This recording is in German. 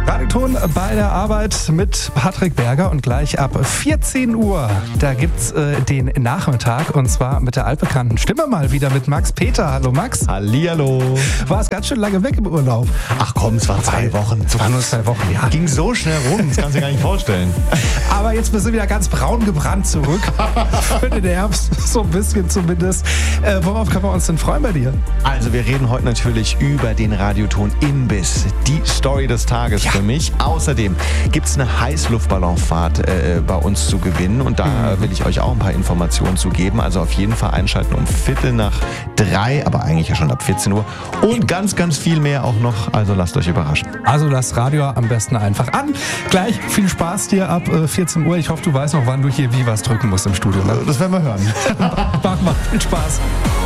Radioton bei der Arbeit mit Patrick Berger und gleich ab 14 Uhr, da gibt's den Nachmittag und zwar mit der altbekannten Stimme mal wieder mit Max Peter. Hallo Max. Hallihallo. Warst ganz schön lange weg im Urlaub. Ach komm, es waren 2 Wochen. Es waren nur 2 Wochen, ja. Ging so schnell rum, das kannst du dir gar nicht vorstellen. Aber jetzt bist du wieder ganz braun gebrannt zurück. Für den Herbst, so ein bisschen zumindest. Worauf können wir uns denn freuen bei dir? Also wir reden heute natürlich über den Radioton Imbiss. Die Story des Tages für mich. Außerdem gibt es eine Heißluftballonfahrt bei uns zu gewinnen und da will ich euch auch ein paar Informationen zu geben. Also auf jeden Fall einschalten um 2:45, aber eigentlich ja schon ab 14 Uhr. Und ganz, ganz viel mehr auch noch. Also lasst euch überraschen. Also lasst Radio am besten einfach an. Gleich viel Spaß dir ab 14 Uhr. Ich hoffe, du weißt noch, wann du hier wie was drücken musst im Studio. Ne? Das werden wir hören. Mach mal, viel Spaß.